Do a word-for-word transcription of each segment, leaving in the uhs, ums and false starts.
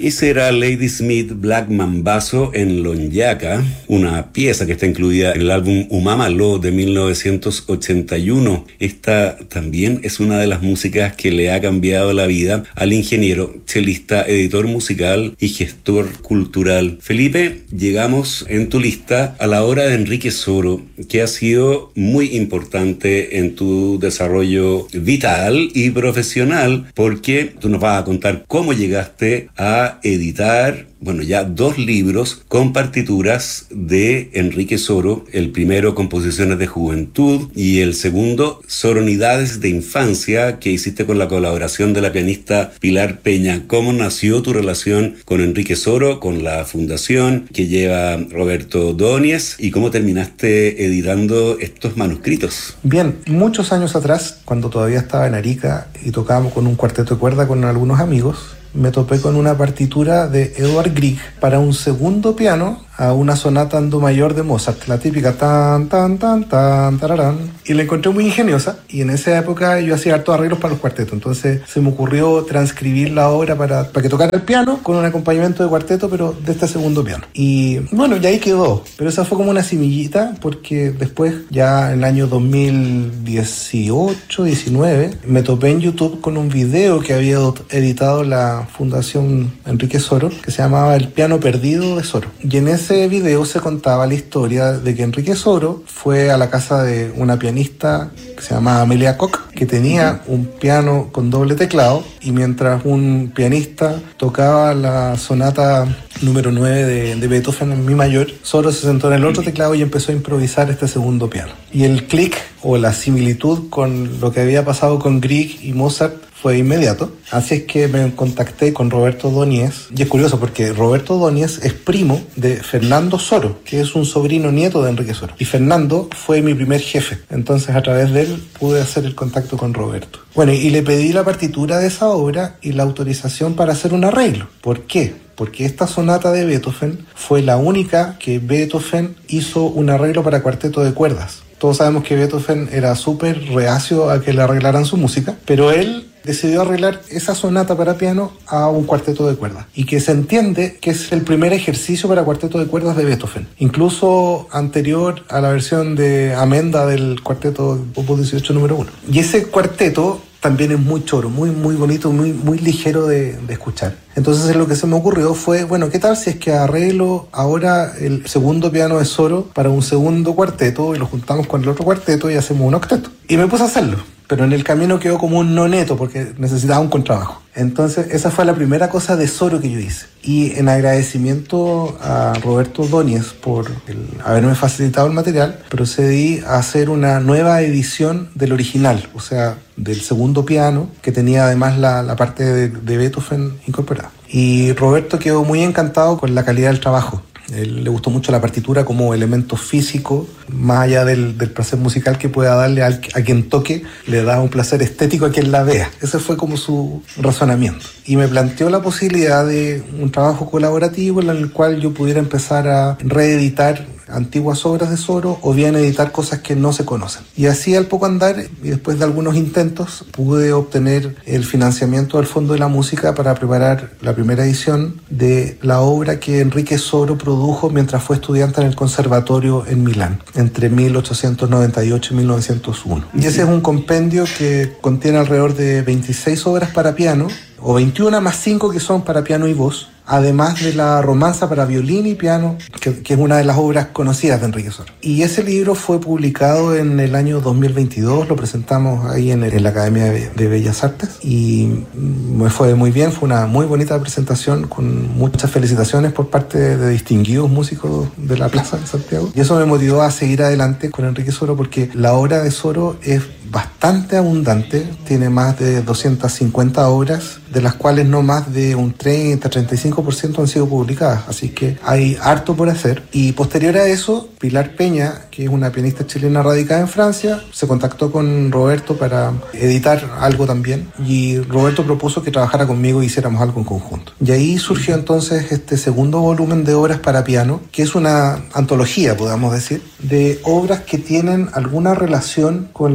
Ese era Ladysmith Black Mambazo en Lonyaka, una pieza que está incluida en el álbum Umámalo de mil novecientos ochenta y uno. Esta también es una de las músicas que le ha cambiado la vida al ingeniero, chelista, editor musical y gestor cultural. Felipe, llegamos en tu lista a la obra de Enrique Soro, que ha sido muy importante en tu desarrollo vital y profesional, porque tú nos vas a contar cómo llegaste a editar, bueno, ya dos libros con partituras de Enrique Soro, el primero Composiciones de Juventud y el segundo Soronidades de Infancia, que hiciste con la colaboración de la pianista Pilar Peña. ¿Cómo nació tu relación con Enrique Soro, con la fundación que lleva Roberto Ordóñez, y cómo terminaste editando estos manuscritos? Bien, muchos años atrás, cuando todavía estaba en Arica y tocábamos con un cuarteto de cuerda con algunos amigos, me topé con una partitura de Edvard Grieg para un segundo piano a una sonata en do mayor de Mozart, la típica tan, tan, tan, tan, tararán, y la encontré muy ingeniosa, y en esa época yo hacía hartos arreglos para los cuartetos, entonces se me ocurrió transcribir la obra para, para que tocara el piano con un acompañamiento de cuarteto, pero de este segundo piano. Y bueno, ya ahí quedó, pero esa fue como una semillita, porque después, ya en el año dos mil dieciocho, diecinueve, me topé en YouTube con un video que había editado la Fundación Enrique Soro, que se llamaba El piano perdido de Soro, y en ese video se contaba la historia de que Enrique Soro fue a la casa de una pianista que se llama Amelia Koch, que tenía un piano con doble teclado, y mientras un pianista tocaba la sonata número nueve de, de Beethoven en mi mayor, Soro se sentó en el otro teclado y empezó a improvisar este segundo piano. Y el clic o la similitud con lo que había pasado con Grieg y Mozart fue inmediato, así es que me contacté con Roberto Ordóñez, y es curioso porque Roberto Ordóñez es primo de Fernando Soro, que es un sobrino nieto de Enrique Soro, y Fernando fue mi primer jefe, entonces a través de él pude hacer el contacto con Roberto. Bueno, y le pedí la partitura de esa obra y la autorización para hacer un arreglo. ¿Por qué? Porque esta sonata de Beethoven fue la única que Beethoven hizo un arreglo para cuarteto de cuerdas. Todos sabemos que Beethoven era súper reacio a que le arreglaran su música, pero él decidió arreglar esa sonata para piano a un cuarteto de cuerdas, y que se entiende que es el primer ejercicio para cuarteto de cuerdas de Beethoven, incluso anterior a la versión de Amenda del cuarteto Opus dieciocho número uno. Y ese cuarteto también es muy choro, muy, muy bonito, muy, muy ligero de, de escuchar. Entonces lo que se me ocurrió fue, bueno, ¿qué tal si es que arreglo ahora el segundo piano de Soro para un segundo cuarteto y lo juntamos con el otro cuarteto y hacemos un octeto? Y me puse a hacerlo, pero en el camino quedó como un no neto porque necesitaba un contrabajo. Entonces esa fue la primera cosa de Soro que yo hice. Y en agradecimiento a Roberto Ordóñez por el haberme facilitado el material, procedí a hacer una nueva edición del original, o sea, del segundo piano, que tenía además la, la parte de, de Beethoven incorporada. Y Roberto quedó muy encantado con la calidad del trabajo. Él le gustó mucho la partitura como elemento físico, más allá del, del placer musical que pueda darle al, a quien toque, le da un placer estético a quien la vea. Ese fue como su razonamiento. Y me planteó la posibilidad de un trabajo colaborativo en el cual yo pudiera empezar a reeditar antiguas obras de Soro o bien editar cosas que no se conocen. Y así al poco andar, y después de algunos intentos, pude obtener el financiamiento del Fondo de la Música para preparar la primera edición de la obra que Enrique Soro produjo mientras fue estudiante en el Conservatorio en Milán, entre mil ochocientos noventa y ocho y mil novecientos uno. Y ese es un compendio que contiene alrededor de veintiséis obras para piano, o veintiuna más cinco que son para piano y voz, además de la romanza para violín y piano, que, que es una de las obras conocidas de Enrique Soro. Y ese libro fue publicado en el año dos mil veintidós, lo presentamos ahí en, el, en la Academia de, de Bellas Artes, y me fue muy bien, fue una muy bonita presentación, con muchas felicitaciones por parte de, de distinguidos músicos de la Plaza de Santiago, y eso me motivó a seguir adelante con Enrique Soro, porque la obra de Soro es bastante abundante, tiene más de doscientas cincuenta obras, de las cuales no más de un treinta a treinta y cinco por ciento han sido publicadas, así que hay harto por hacer. Y posterior a eso, Pilar Peña, que es una pianista chilena radicada en Francia, se contactó con Roberto para editar algo también, y Roberto propuso que trabajara conmigo y hiciéramos algo en conjunto. Y ahí surgió entonces este segundo volumen de obras para piano, que es una antología, podemos decir, de obras que tienen alguna relación con la infancia.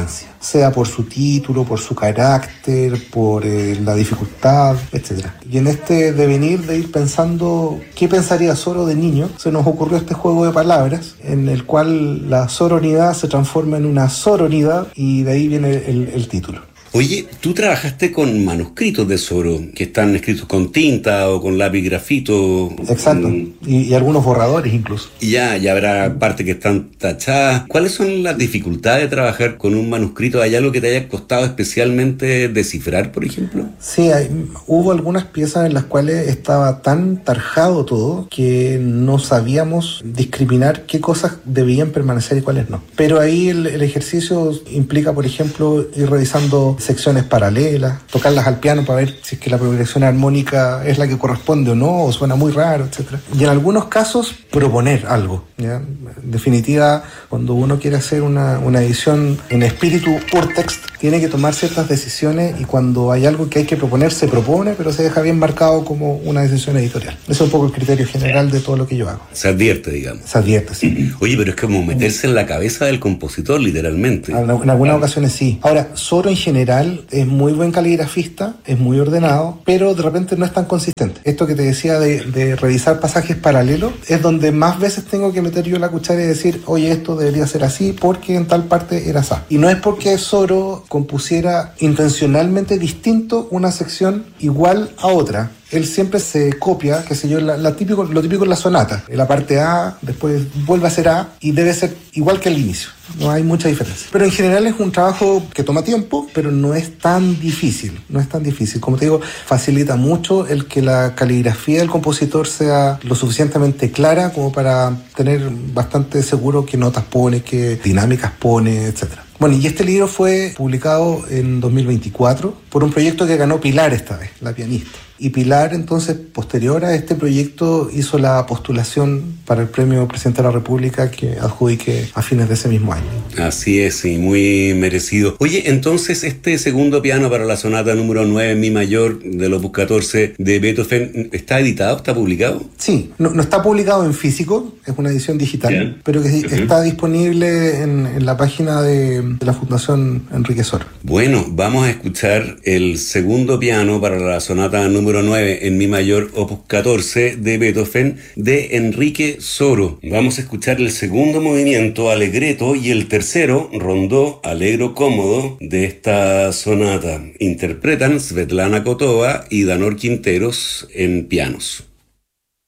importancia, sea por su título, por su carácter, por eh, la dificultad, etcétera. Y en este devenir de ir pensando qué pensaría Soro de niño, se nos ocurrió este juego de palabras en el cual la soronidad se transforma en una soronidad y de ahí viene el, el título. Oye, tú trabajaste con manuscritos de Soro, que están escritos con tinta o con lápiz grafito. Exacto, y, y algunos borradores incluso. Y ya, ya habrá partes que están tachadas. ¿Cuáles son las dificultades de trabajar con un manuscrito? ¿Hay algo que te haya costado especialmente descifrar, por ejemplo? Sí, hay, hubo algunas piezas en las cuales estaba tan tarjado todo que no sabíamos discriminar qué cosas debían permanecer y cuáles no. Pero ahí el, el ejercicio implica, por ejemplo, ir revisando secciones paralelas, tocarlas al piano para ver si es que la progresión armónica es la que corresponde o no, o suena muy raro, etcétera. Y en algunos casos proponer algo, ¿ya? En definitiva, cuando uno quiere hacer una, una edición en espíritu urtext, tiene que tomar ciertas decisiones y cuando hay algo que hay que proponer, se propone, pero se deja bien marcado como una decisión editorial. Ese es un poco el criterio general de todo lo que yo hago. Se advierte, digamos. Se advierte, sí. Oye, pero es como meterse en la cabeza del compositor, literalmente. En algunas ocasiones sí. Ahora, Soro en general es muy buen caligrafista, es muy ordenado, pero de repente no es tan consistente. Esto que te decía de, de revisar pasajes paralelos es donde más veces tengo que meter yo la cuchara y decir, oye, esto debería ser así porque en tal parte era así. Y no es porque Soro compusiera intencionalmente distinto una sección igual a otra. Él siempre se copia, qué sé yo, la, la típico, lo típico en la sonata. En la parte A, después vuelve a ser A y debe ser igual que al inicio. No hay mucha diferencia. Pero en general es un trabajo que toma tiempo, pero no es tan difícil. No es tan difícil. Como te digo, facilita mucho el que la caligrafía del compositor sea lo suficientemente clara como para tener bastante seguro qué notas pone, qué dinámicas pone, etcétera. Bueno, y este libro fue publicado en dos mil veinticuatro por un proyecto que ganó Pilar esta vez, la pianista. Y Pilar, entonces, posterior a este proyecto, hizo la postulación para el premio Presidente de la República que adjudiqué a fines de ese mismo año. Así es, y muy merecido. Oye, entonces, este segundo piano para la sonata número nueve en mi mayor del opus catorce de Beethoven, ¿está editado? ¿Está publicado? Sí, no, no está publicado en físico, es una edición digital, yeah. pero que uh-huh. está disponible en, en la página de, de la Fundación Enrique Soro. Bueno, vamos a escuchar el segundo piano para la sonata número número nueve en mi mayor opus catorce de Beethoven de Enrique Soro. Vamos a escuchar el segundo movimiento allegretto y el tercero rondó allegro cómodo de esta sonata. Interpretan Svetlana Kotova y Danor Quinteros en pianos.